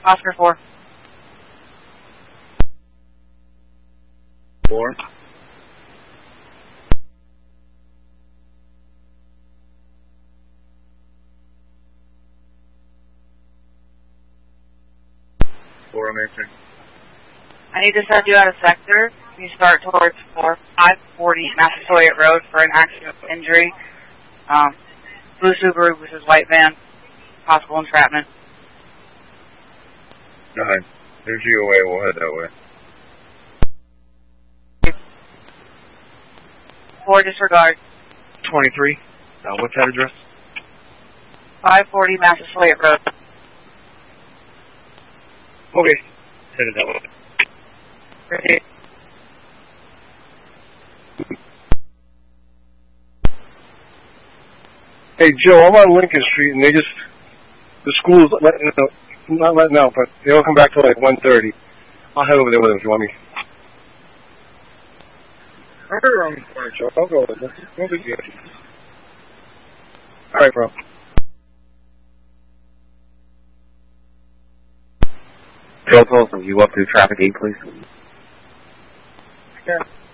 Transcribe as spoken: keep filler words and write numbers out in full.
Oscar four. Four. Four, I'm answering. I need to send you out a sector. You start towards four five forty Massasoit Road for an accident injury. Um, blue Subaru with his white van. Possible entrapment. Nine. There's you away. We'll head that way. Four disregard. twenty-three. Uh, what's that address? five forty Massasoit Road. Okay. Headed that way. Ready. Hey, Joe, I'm on Lincoln Street, and they just, the school's letting out, not letting out, but they'll come back till like one thirty. I'll head over there with them if you want me. I'm right around the corner, Joe. I'll go with them. No big deal. All right, bro. Joe Tolson, you up to traffic eight, please? Yeah.